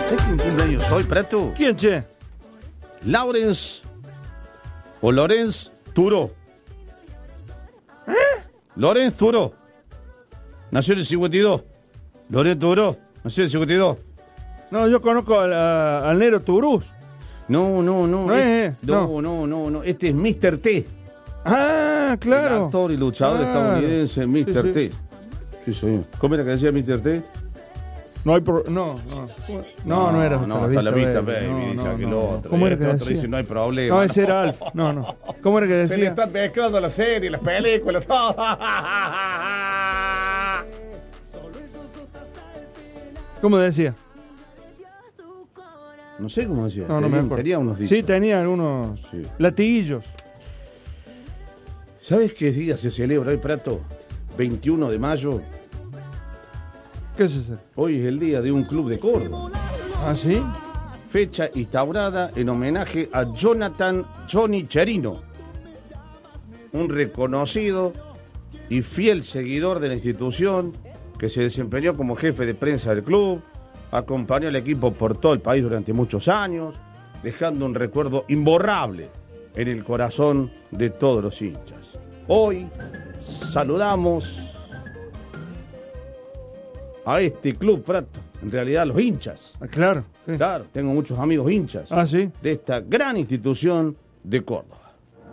¿Sabes quién cumpleaños hoy, Prato? ¿Quién, che? Lawrence o Lorenz Turo. Lorenz Turo. Nació en el 52. Lorenz Turo. Nació en el 52. No, yo conozco al Nero Turús. No. No es, No. Este es Mr. T. Ah, claro. El actor y luchador estadounidense, Mr. Sí, T. Sí, señor. ¿Cómo era que decía Mr. T? No hay No era. No, hasta la vista, baby, dice aquel otro. ¿Cómo era que Este otro decía? dice, no hay problema. No, ese era Alf. No. ¿Cómo era que Se le decía? están mezclando las series, las películas, todo. ¿Cómo decía? No sé cómo decía. No me acuerdo. Tenía unos dichos. Sí, tenía algunos latiguillos. ¿Sabes qué día se celebra hoy, Prato? 21 de mayo. ¿Qué es ese? Hoy es el día de un club de Córdoba. ¿Ah, sí? Fecha instaurada en homenaje a Jonathan Johnny Cherino, un reconocido y fiel seguidor de la institución que se desempeñó como jefe de prensa del club, acompañó al equipo por todo el país durante muchos años, dejando un recuerdo imborrable en el corazón de todos los hinchas. Hoy saludamos a este club, Prato, en realidad los hinchas. Ah, claro. Sí. Claro, tengo muchos amigos hinchas Ah, sí. de esta gran institución de Córdoba.